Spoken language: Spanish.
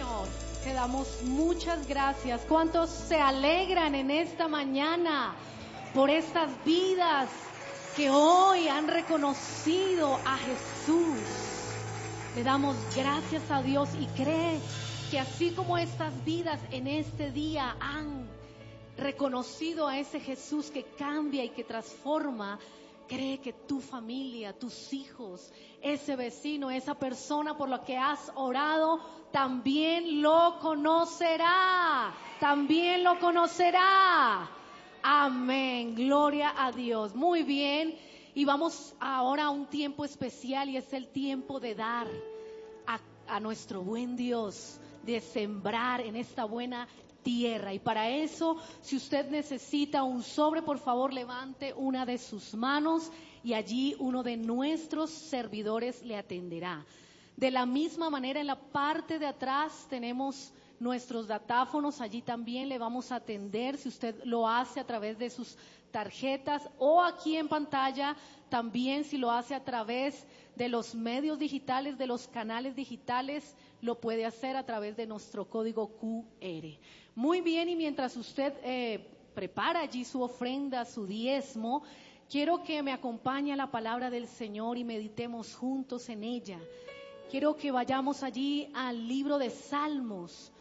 Señor, te damos muchas gracias. ¿Cuántos se alegran en esta mañana por estas vidas que hoy han reconocido a Jesús? Le damos gracias a Dios y cree que así como estas vidas en este día han reconocido a ese Jesús que cambia y que transforma, cree que tu familia, tus hijos, ese vecino, esa persona por la que has orado, también lo conocerá, también lo conocerá. Amén, gloria a Dios. Muy bien, y vamos ahora a un tiempo especial y es el tiempo de dar a nuestro buen Dios, de sembrar en esta buena tierra. Y para eso, si usted necesita un sobre, por favor levante una de sus manos y allí uno de nuestros servidores le atenderá. De la misma manera, en la parte de atrás tenemos nuestros datáfonos, allí también le vamos a atender si usted lo hace a través de sus tarjetas o aquí en pantalla, también si lo hace a través de los medios digitales, de los canales digitales, lo puede hacer a través de nuestro código QR. Muy bien, y mientras usted prepara allí su ofrenda, su diezmo, quiero que me acompañe a la palabra del Señor y meditemos juntos en ella. Quiero que vayamos allí al libro de Salmos,